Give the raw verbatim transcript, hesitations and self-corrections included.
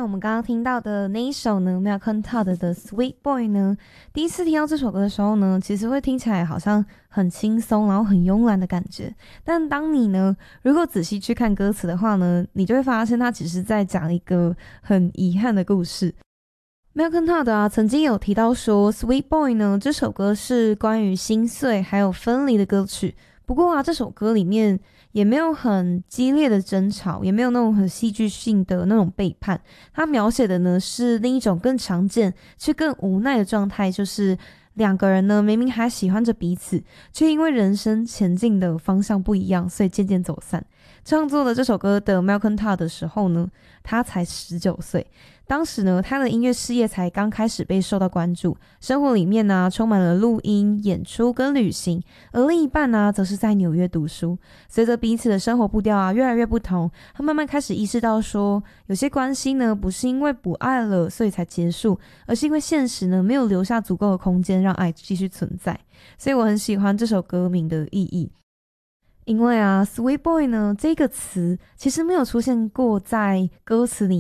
我们刚刚听到的那一首呢 Malcolm Todd 的 Sweet Boy 呢，第一次听到这首歌的时候呢，其实会听起来好像很轻松然后很慵懒的感觉，但当你呢如果仔细去看歌词的话呢，你就会发现它只是在讲一个很遗憾的故事。Malcolm Todd 啊，曾经有提到说 Sweet Boy 呢这首歌是关于心碎还有分离的歌曲，不过啊这首歌里面也没有很激烈的争吵，也没有那种很戏剧性的那种背叛，它描写的呢是另一种更常见却更无奈的状态，就是两个人呢明明还喜欢着彼此，却因为人生前进的方向不一样，所以渐渐走散。创作的这首歌的 Malcolm Todd 的时候呢，他才十九岁，当时呢他的音乐事业才刚开始被受到关注，生活里面呢充满了录音、演出跟旅行，而另一半呢则是在纽约读书。随着彼此的生活步调啊越来越不同，他慢慢开始意识到说，有些关系呢不是因为不爱了所以才结束，而是因为现实呢没有留下足够的空间让爱继续存在。所以我很喜欢这首歌名的意义，因为啊 Sweet Boy 呢这个词其实没有出现过在歌词里